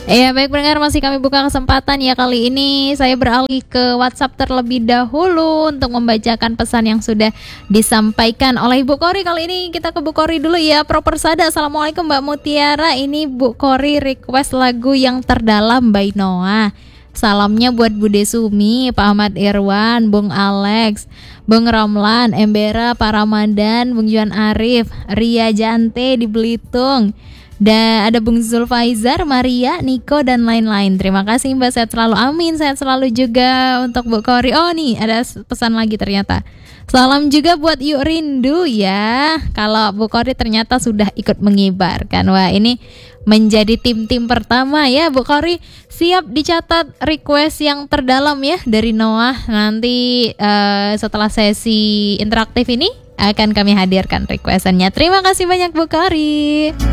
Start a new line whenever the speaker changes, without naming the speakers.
Iya, baik pendengar, masih kami buka kesempatan ya. Kali ini saya beralih ke WhatsApp terlebih dahulu untuk membacakan pesan yang sudah disampaikan oleh Ibu Kori. Kali ini kita ke Bu Kori dulu ya. Propersada, Assalamualaikum Mbak Mutiara. Ini Bu Kori request lagu Yang Terdalam by Noah. Salamnya buat Bude Sumi, Pak Ahmad Irwan, Bung Alex, Bung Ramlan, Embera, Pak Ramadan, Bung Juan Arif, Ria Jante di Belitung. Dan ada Bung Zulfaizar, Maria, Niko, dan lain-lain. Terima kasih Mbak, sehat selalu. Amin, sehat selalu juga untuk Bu Kori. Oh nih, ada pesan lagi ternyata. Salam juga buat Yuk Rindu ya. Kalau Bu Kori ternyata sudah ikut mengibarkan. Wah, ini menjadi tim-tim pertama ya Bu Kori. Siap dicatat request yang terdalam ya dari Noah. Nanti setelah sesi interaktif ini akan kami hadirkan requestannya. Terima kasih banyak Bu Kori.